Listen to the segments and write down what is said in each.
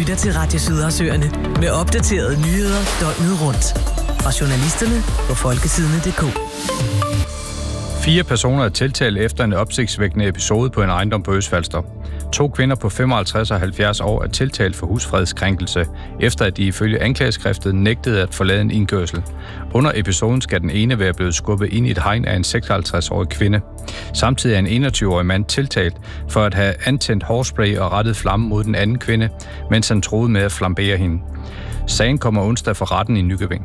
lytter til Radio Sydersøerne med opdaterede nyheder døgnet rundt. Fra journalisterne på folketidene.dk. 4 personer er tiltalt efter en opsigtsvækkende episode på en ejendom på Østfalster. 2 kvinder på 55 og 70 år er tiltalt for husfredskrænkelse, efter at de ifølge anklageskriftet nægtede at forlade en indkørsel. Under episoden skal den ene være blevet skubbet ind i et hegn af en 56-årig kvinde. Samtidig er en 21-årig mand tiltalt for at have antændt hårspray og rettet flamme mod den anden kvinde, mens han troede med at flambere hende. Sagen kommer onsdag for retten i Nykøbing.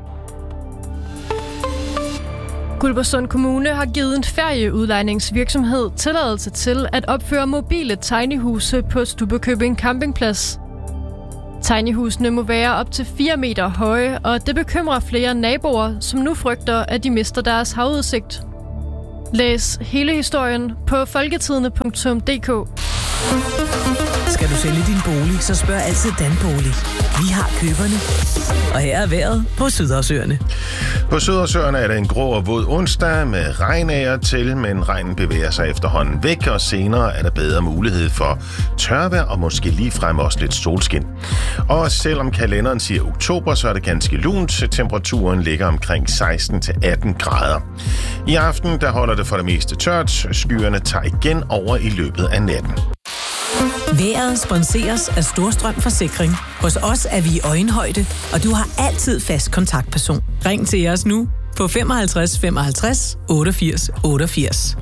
Guldborgsund Kommune har givet en ferieudlejningsvirksomhed tilladelse til at opføre mobile tinyhuse på Stubbekøbing Campingplads. Tinyhusene må være op til 4 meter høje, og det bekymrer flere naboer, som nu frygter, at de mister deres havudsigt. Læs hele historien på folketidene.dk. Skal du sælge din bolig, så spørg altid Danbolig. Vi har køberne. Og her er vejret på Sydersøerne. På Sydersøerne er det en grå og våd onsdag med regn af og til, men regnen bevæger sig efterhånden væk, og senere er der bedre mulighed for tørvejr og måske ligefrem også lidt solskin. Og selvom kalenderen siger oktober, så er det ganske lunt. Temperaturen ligger omkring 16-18 grader. I aften der holder det for det meste tørt. Skyerne tager igen over i løbet af natten. Vejret sponseres af Storstrøm Forsikring. Hos os er vi i øjenhøjde, og du har altid fast kontaktperson. Ring til os nu på 55 55 88 88.